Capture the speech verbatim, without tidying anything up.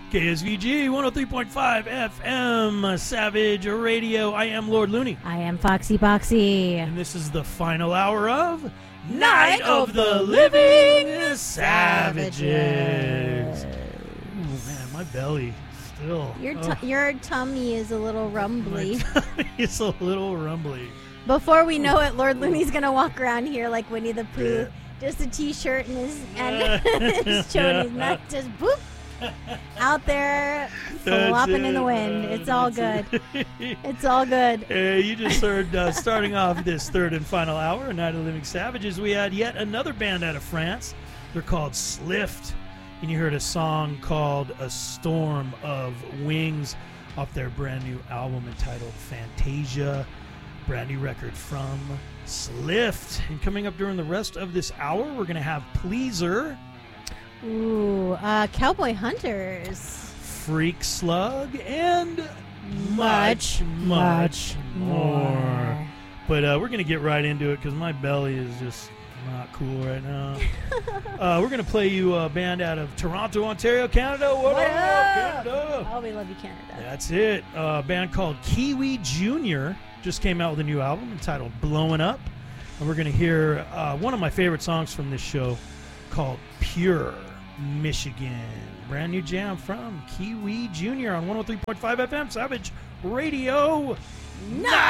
K S V G one oh three point five F M, Savage Radio. I am Lord Looney. I am Foxy Boxy. And this is the final hour of Night Night of the Living Savages. Ooh, man, my belly still. Your oh, t- your tummy is a little rumbly. my tummy is a little rumbly. Before we know it, Lord Looney's gonna walk around here like Winnie the Pooh, just a t-shirt and his and his showing his nut, just boop. Out there flopping in the wind. It's all good. It's all good. Hey, you just heard, uh, starting off this third and final hour, Night of the Living Savages, we had yet another band out of France. They're called Slift. And you heard a song called A Storm of Wings off their brand new album entitled Fantasia. Brand new record from Slift. And coming up during the rest of this hour, we're going to have Pleaser. Ooh, uh, Cowboy Hunters. Freak Slug, and Much, much, much more. But uh, we're going to get right into it because my belly is just not cool right now. uh, we're going to play you a band out of Toronto, Ontario, Canada. What, What up, up? Canada? Oh, we love you, Canada. That's it. Uh, a band called Kiwi Junior just came out with a new album entitled Blowing Up. And we're going to hear uh, one of my favorite songs from this show called Pure Michigan. Brand new jam from Kiwi Junior on one oh three point five F M, Savage Radio. Night